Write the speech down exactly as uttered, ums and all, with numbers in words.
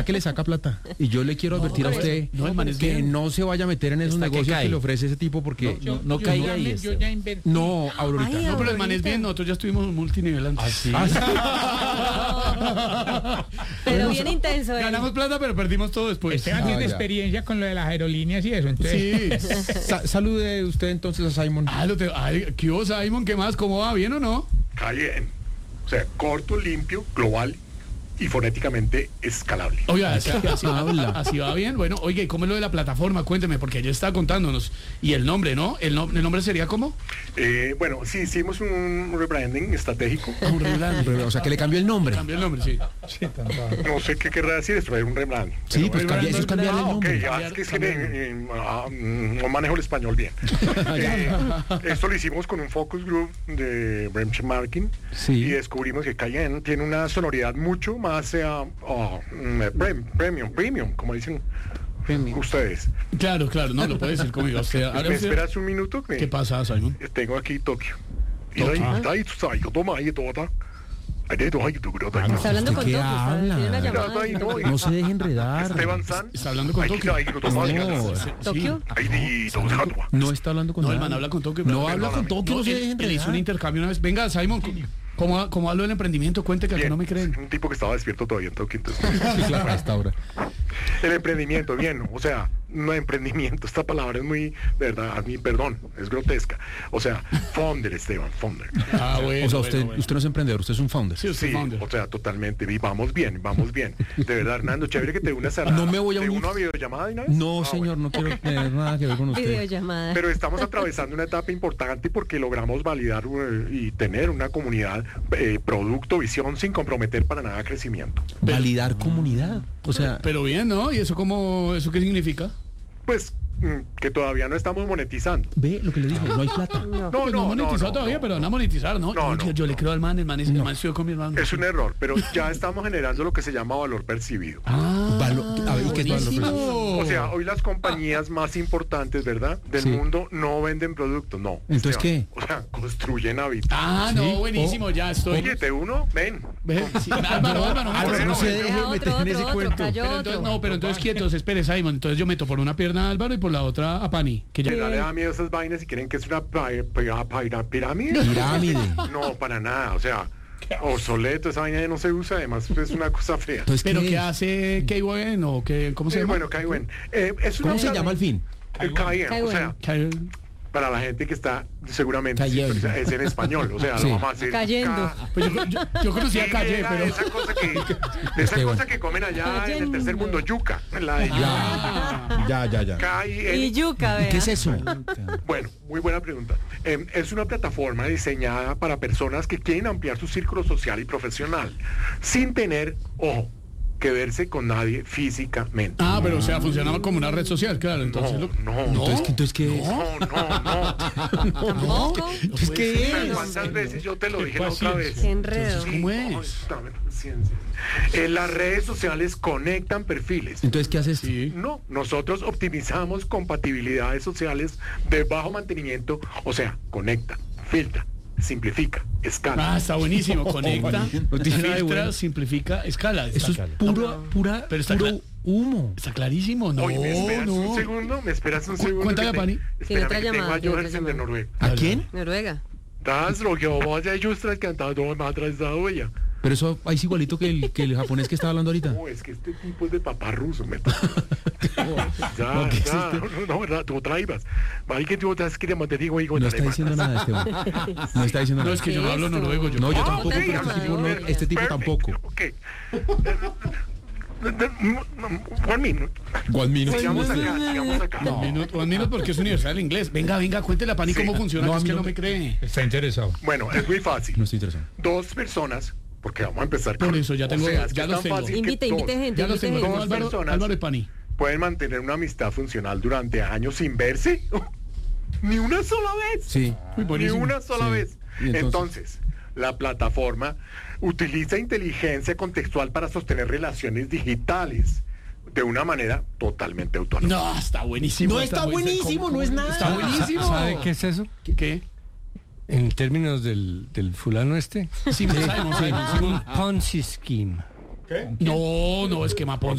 está que le saca plata. Y yo le quiero advertir no, a usted no, el man es que bien. no se vaya a meter en esos Está que negocios que, cae. le ofrece ese tipo porque No, no, no Yo caiga ya ahí. me- este. Yo ya invertí. no, Aurorita. Ay, No, pero el man es Ahorita. bien, nosotros ya estuvimos multinivel antes. ¿Sí? Pero bien intenso. él. Ganamos plata, pero perdimos todo después. Esteban Ah, tiene ya. experiencia con lo de las aerolíneas y eso, entonces. Sí. Sa- salude usted entonces a Simon. Ah, lo te- ay, ¿qué hubo, Simon? ¿Qué más? ¿Cómo va? ¿Bien o no? Calle, o sea, corto, limpio, global y fonéticamente escalable. Oiga, así, así- Habla. así va bien. Bueno, oye, ¿y cómo es lo de la plataforma? Cuénteme, porque ella está contándonos. Y el nombre, ¿no? ¿El, nom- el nombre sería cómo? Eh, bueno, sí, hicimos un rebranding estratégico. Un rebranding. O sea, que le cambió el nombre. Cambia el nombre, sí. No sé qué querrá decir esto, es un rebranding. Sí, Pero- pues cambia- eso es cambiarle el Ah, ok, nombre. ya, es que, es que eh, eh, ah, mm, no manejo el español bien. Eh, esto lo hicimos con un focus group de benchmarking Sí. y descubrimos que Cayenne tiene una sonoridad mucho más eh, oh, mm, prem- premium, premium, como dicen ustedes. Claro, claro, no, lo puede decir conmigo. Usted, ahora ¿Me usted- esperas un minuto? ¿Qué pasa, Simon? Tengo aquí Tokio. Y Tokio. ahí, ahí, tú sabes, yo tomo ahí toda. Ahí te doy, tú, tú, tú, Está hablando ¿Usted con qué Tokio. está- habla? Tiene una llamada. Ahí, no, No se deje enredar. Esteban San. Está hablando con Ahí, Tokio. ahí, lo tomo, ahí, No. Sí. ¿Tokio? ahí, di, todo, todo. No está hablando con No, el nadie. man habla con Tokio. No pero- habla con Tokio, no se él- deje él hizo enredar. un intercambio una vez. Venga, Simon, ¿cómo, cómo hablo del emprendimiento? Cuente que aquí Bien, no me creen. un tipo que estaba despierto todavía en Tokio, entonces. Sí, claro, hasta ahora. El emprendimiento, bien, o sea, no emprendimiento, esta palabra es muy, de verdad, a mí, perdón, es grotesca. O sea, founder, Esteban, founder. Ah, bueno. O sea, bueno, usted, bueno. usted no es emprendedor, usted es un founder. Sí, usted Sí, founder. o sea, totalmente, y vamos bien, vamos bien. De verdad, Hernando, chévere que te unas a la, No me voy a ¿te unir. uno a videollamada de una vez? No, Ah, señor, bueno. no quiero tener nada que ver con usted. Videollamada. Pero estamos atravesando una etapa importante porque logramos validar eh, y tener una comunidad, eh, producto, visión, sin comprometer para nada crecimiento. Validar comunidad. O sea, Pero bien, ¿no? ¿Y eso cómo, eso qué significa? Pues mm, que todavía no estamos monetizando. ve lo que le dije, no hay plata. No. No, Pues no, no, no, monetizado no, todavía, no. pero van a monetizar, ¿no? No, yo no, yo le no. creo al man, el man, es, el man estudió con mi hermano. Es un error, pero ya estamos generando lo que se llama valor percibido. Ah, Valo- a ver, ¿y qué es valor buenísimo. percibido? O sea, hoy las compañías más importantes, ¿verdad? Del Sí. mundo no venden productos, no. Entonces, Esteban. ¿qué? O sea, construyen hábitos. Ah, no, Sí, buenísimo, ya estoy. Oye, te uno, ven. Ve, sí, Álvaro, Álvaro, Álvaro, no, no se Deja deje otro, meter en otro, ese otro, cuento. cayó Pero entonces, otro. no, pero entonces quietos, espere, Simon. Entonces yo meto por una pierna a Álvaro y por la otra a Pani. Que ya... Que le da miedo esas vainas y creen que es una pi- pi- pi- pirámide. Pirámide. No, para nada. O sea, obsoleto, esa vaina ya no se usa, además es una cosa fea. Entonces, ¿Pero ¿qué qué es? hace K-Wen o qué, cómo se Eh, llama? bueno, Cayenne. Eh, es una ¿Cómo se llama al fin? El Cayenne, o sea, Cayenne. para la gente que está seguramente Cayenne. sintonizada, es en español, o sea, Sí. lo vamos a hacer. Cayendo. Ca- Pues yo, yo, yo conocía a Sí, Calle, era pero... esa cosa que, esa Esteban. cosa que comen allá en el Cayendo. tercer mundo, yuca, la de yuca. Ah, Ya, ya, ya. Cayenne. Y yuca, vea. ¿Qué es eso? Bueno, muy buena pregunta. Eh, es una plataforma diseñada para personas que quieren ampliar su círculo social y profesional, sin tener, ojo, que verse con nadie físicamente. ah, pero o sea, funcionaba como una red social, claro. Entonces, No, lo- no, Entonces, ¿qué- entonces ¿qué es? No, no, no. ¿Tampoco? Entonces, ¿qué Pero es? ¿cuántas veces yo te lo dije la otra vez? Qué enredo. ¿Cómo es? No, está bien, ciencia. Eh, las redes sociales conectan perfiles. Entonces, ¿qué haces? Sí. No, nosotros optimizamos compatibilidades sociales de bajo mantenimiento, o sea, conecta, filtra, simplifica, escala. Ah, está buenísimo. Conecta, No tiene nada de filtra, bueno. simplifica, escala. Eso es Está- pura, pura, Pero está puro cla- humo. Está clarísimo, no, Oye, ¿me esperas no. un segundo? ¿Me esperas un Cu- segundo? cuéntale que a Pani. te- Tiene Espérame, otra que tengo llamada, a tiene otra Johansen de llamada. Noruega. ¿A quién? Noruega. Das lo que vos ya justas cantando más atrás de ella. Pero eso ahí es igualito que el, que el japonés que estaba hablando ahorita. No, es que este tipo es de papá ruso, me Ya, No, ¿qué es ya, este? no, no, verdad, tú traibas. Vale que tú te has querido te digo, hijo, No está diciendo nada, Esteban. No está diciendo No, nada. es que yo no hablo Esto. noruego. Yo... No, yo Ah, tampoco, ok, pero este ah, tipo, no- perfecto, este tipo tampoco. ok. Juan Minuto. One minute. Sigamos acá, sigamos acá. Un minuto, un minuto porque es universal el inglés. Venga, venga, cuéntele a Pani Sí. cómo funciona, No, que a es mí que no no me cree. Está interesado. Bueno, es muy fácil. No estoy interesado. Dos personas, porque vamos a empezar Por eso, ya tengo- o sea, es que ya es los tan tengo. fácil que Invite, dos invite gente, Ya los invite tengo, tengo gente. Dos Álvaro, personas. Álvaro y Pani. pueden mantener una amistad funcional durante años sin verse. Ni una sola vez. Sí. Muy Ni buenísimo. una sola Sí. vez. ¿Y entonces? Entonces, la plataforma utiliza inteligencia contextual para sostener relaciones digitales de una manera totalmente autónoma. No, está buenísimo. No está muy- buenísimo, ¿cómo- no es cómo- nada. Está buenísimo. ¿Sabe qué es eso? ¿Qué? En términos del, del fulano este. Sí, sabemos, sabemos, Un Simón. Ponzi scheme. No, no, es que Mapón